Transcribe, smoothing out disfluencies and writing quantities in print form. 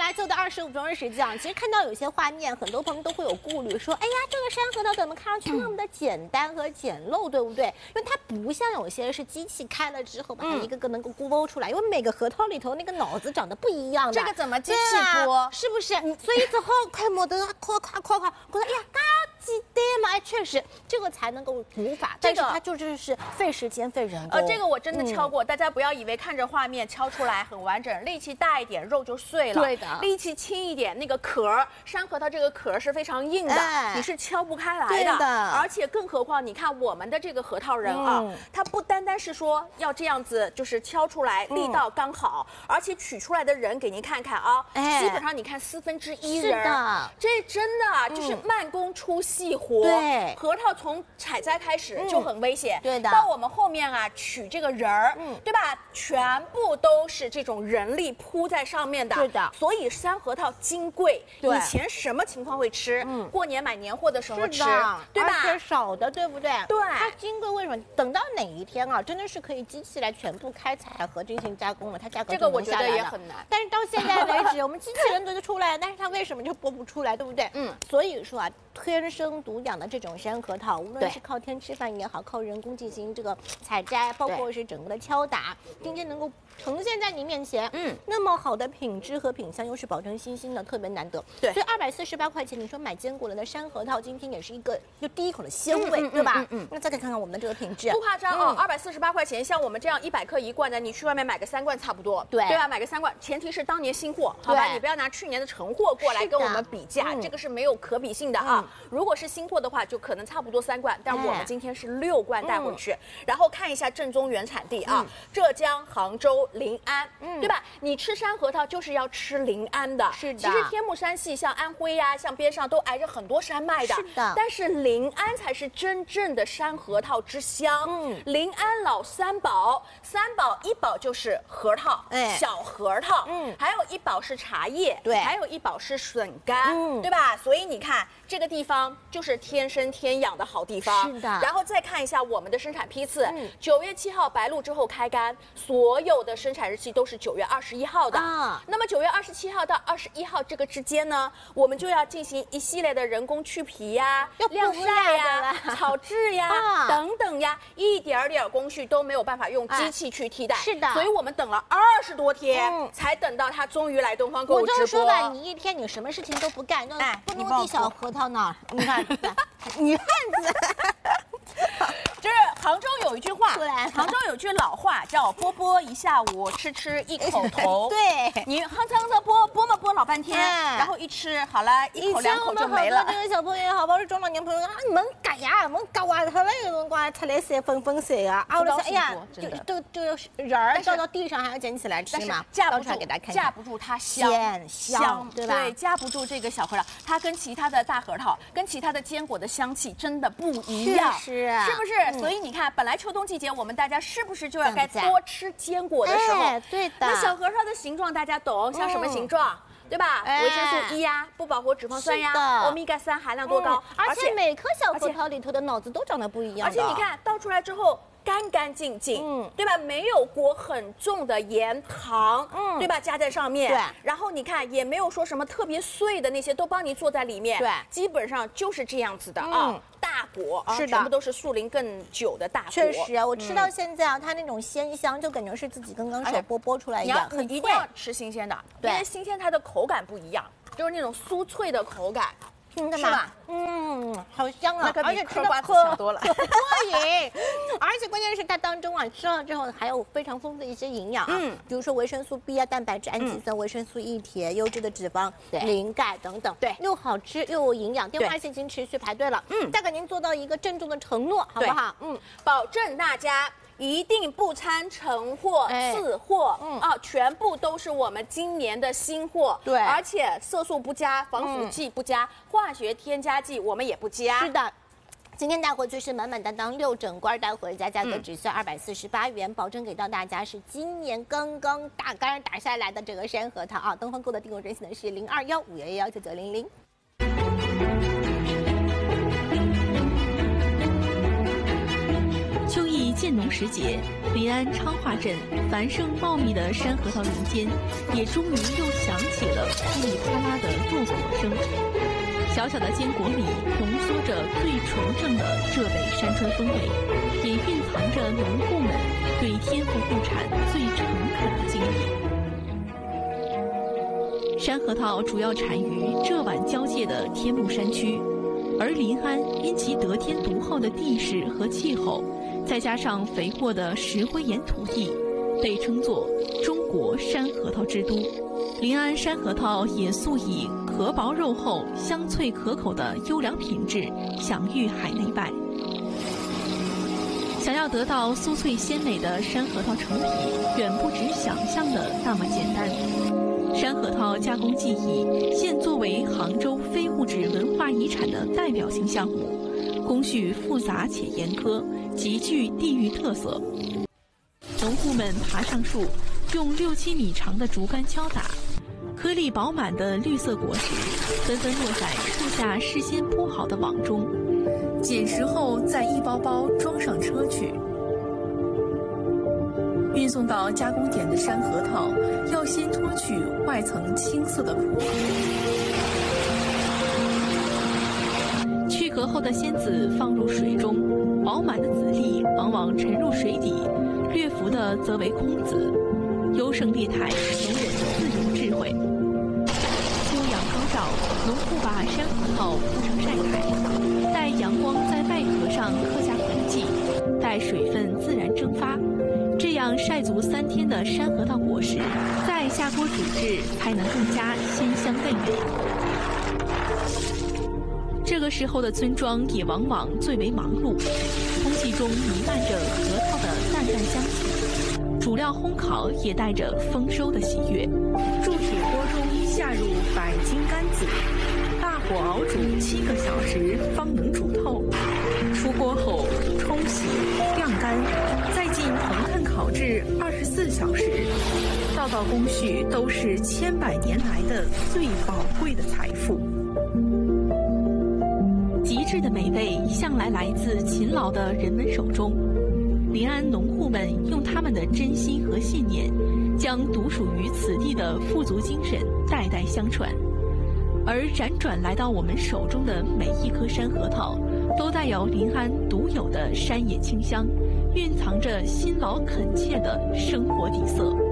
来做的25分钟时间啊，其实看到有些画面，很多朋友都会有顾虑，说，哎呀，这个山核桃怎么看上去那么的简单和简陋，对不对？因为它不像有些是机器开了之后把它一个个能够剥出来，因为每个核桃里头那个脑子长得不一样的。 这个怎么机器剥？ 是不是？所以之后快摸得夸，觉得哎呀，简单嘛，哎，确实这个才能够补法，但是它就是费时间费人工。 这个我真的敲过，大家不要以为看着画面敲出来很完整，力气大一点肉就碎了。 对的， 力气轻一点，那个壳山核桃这个壳是非常硬的，你是敲不开来的。 对的， 而且更何况你看我们的这个核桃仁啊，它不单单是说要这样子，就是敲出来力道刚好，而且取出来的仁给您看看啊，基本上你看1/4仁，这真的就是慢工出细活。 对， 核桃从采摘开始就很危险， 对的， 到我们后面啊取这个仁儿，对吧？全部都是这种人力铺在上面的， 对的。 所以山核桃金贵， 对， 以前什么情况会吃？过年买年货的时候吃， 对吧？而且少的，对不对？ 对， 它金贵为什么？等到哪一天啊，真的是可以机器来全部开采和进行加工了，它价格这个我觉得也很难。 但是到现在为止，我们机器人都出来了，但是它为什么就剥不出来，对不对？所以说啊，天生独养的这种山核桃，无论是靠天吃饭也好，靠人工进行这个采摘，包括是整个的敲打，今天能够呈现在你面前，那么好的品质和品相又是保证新鲜的，特别难得。 对， 所以248块钱，你说买坚果的山核桃，今天也是一个就第一口的鲜味，对吧？那再看看我们的这个品质， 不夸张哦，248块钱，像我们这样100克1罐的，你去外面买个3罐差不多， 对吧？买个3罐，前提是当年新货，好吧？你不要拿去年的成货过来跟我们比价，这个是没有可比性的啊。如果是新货的话，就可能差不多3罐，但我们今天是6罐带回去，然后看一下正宗原产地啊，浙江杭州临安，对吧？你吃山核桃就是要吃临安的， 是的。 其实天目山系像安徽呀，像边上都挨着很多山脉的， 是的。 但是临安才是真正的山核桃之乡。临安老三宝，3宝，1宝就是核桃，小核桃，还有1宝是茶叶， 对， 还有1宝是笋干，对吧？所以你看这个地方就是天生天养的好地方。 是的。 然后再看一下我们的生产批次，9月7号白露之后开干，所有的生产日期都是9月21号的。那么9月27号到21号这个之间呢，我们就要进行一系列的人工去皮呀、晾晒呀、草制呀等等呀，一点点工序都没有办法用机器去替代。 是的。 所以我们等了20多天，才等到他终于来东方购物直播。 我就说吧，你一天你什么事情都不干，那不落地小核桃呢？你看，女汉子。 就是杭州有一句话，杭州有句老话叫“剥剥一下午，吃吃一口头”。 对， 你哼哧哼哧剥嘛剥老半天，然后一吃好了，1口2口就没了。 这个小朋友也好，包括中老年朋友啊，猛夹呀，猛夹啊，他那个辰光出来散粉碎啊，啊，我就想，哎呀，就人儿掉到地上还要捡起来吃嘛， 架不住给大家看， 架不住它香， 对吧？ 对，架不住这个小核桃，它跟其他的大核桃、跟其他的坚果的香气真的不一样， 是不是？所以你看，本来秋冬季节我们大家是不是就要该多吃坚果的时候？ 对的。 那小核桃的形状大家懂，像什么形状？对吧？维生素 E 呀，不饱和脂肪酸呀，欧米伽3含量多高？ 而且每颗小核桃里头的脑子都长得不一样。 而且你看倒出来之后干干净净，对吧？没有裹很重的盐糖，对吧？加在上面， 对。 然后你看也没有说什么特别碎的那些都帮你做在里面， 对， 基本上就是这样子的啊。大果啊，全部都是树龄更久的大果。 确实啊，我吃到现在啊，它那种鲜香就感觉是自己刚刚手剥出来一样。 你一定要吃新鲜的，因为新鲜它的口感不一样，就是那种酥脆的口感。 是吧？好香啊！ 而且吃瓜子香多了， 过瘾。而且关键是它当中啊，吃了之后还有非常丰富的一些营养啊，比如说维生素 B 啊、蛋白质、氨基酸、维生素 E、铁、优质的脂肪、磷、钙等等， 对， 又好吃又有营养。电话线已经持续排队了，再给您做到一个郑重的承诺，好不好？ 保证大家一定不掺成货、次货，全部都是我们今年的新货， 对， 而且色素不加，防腐剂不加，化学添加剂我们也不加。 是的。今天带回去是满满当当6整罐带回家，价格只需248元，保证给到大家是今年刚刚大杆打下来的这个山核桃啊！东方购的订购热线呢是0215119900。 秋意健建农时节，临安昌化镇繁盛茂密的山核桃林间，也终于又响起了噼里啪啦的落果声。小小的坚果里浓缩着最纯正的浙北山川风味，也蕴藏着农户们对天赋物产最诚恳的敬意。山核桃主要产于浙皖交界的天目山区，而临安因其得天独厚的地势和气候，再加上肥沃的石灰岩土地，被称作中国山核桃之都。临安山核桃也素以壳薄肉厚、香脆可口的优良品质享誉海内外。想要得到酥脆鲜美的山核桃成品，远不止想象的那么简单。山核桃加工技艺现作为杭州非物质文化遗产的代表性项目，工序复杂且严苛，极具地域特色。农户们爬上树，用6-7米长的竹竿敲打，颗粒饱满的绿色果实纷纷落在树下事先铺好的网中，捡拾后再一包包装上车去。运送到加工点的山核桃要先脱去外层青色的壳，去壳后的鲜籽放入水中，饱满的籽粒往往沉入水底，略浮的则为空籽，优胜劣汰，农人自有智慧。秋阳高照，农户把山核桃铺上晒台，待阳光在外壳上刻下痕迹，待水分自然蒸发，这样晒足3天的山核桃果实，再下锅煮制，才能更加鲜香味美。这个时候的村庄也往往最为忙碌，空气中弥漫着核桃的淡淡香气，主料烘烤也带着丰收的喜悦。铸铁锅中下入100斤干子，大火熬煮7个小时方能煮透。出锅后冲洗晾干，再进铜炭烤制24小时，道道工序都是千百年来的最宝贵的财富。极致的美味向来来自勤劳的人们手中，临安农户们用他们的真心和信念，将独属于此地的富足精神代代相传。而辗转来到我们手中的每一颗山核桃，都带有临安独有的山野清香，蕴藏着辛劳恳切的生活底色。